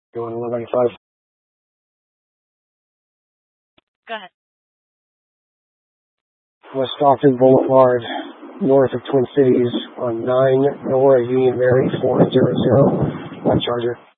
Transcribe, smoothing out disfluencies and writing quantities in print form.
Going 195. Go ahead. West Stockton Boulevard, north of Twin Cities, on 9 Nora Union Mary 400. Charger.